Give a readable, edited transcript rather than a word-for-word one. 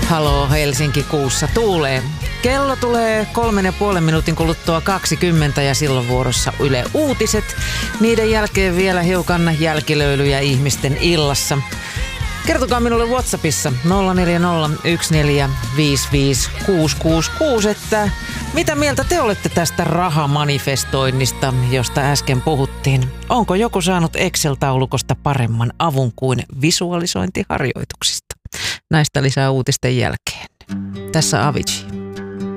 Haloo Helsinki, kuussa tuulee. Kello tulee 3,5 minuutin kuluttua 20 ja silloin vuorossa Yle Uutiset. Niiden jälkeen vielä hiukan jälkilöylyjä ihmisten illassa. Kertokaa minulle WhatsAppissa 0401455666, että mitä mieltä te olette tästä rahamanifestoinnista, josta äsken puhuttiin. Onko joku saanut Excel-taulukosta paremman avun kuin visualisointiharjoituksista? Näistä lisää uutisten jälkeen. Tässä Avicii.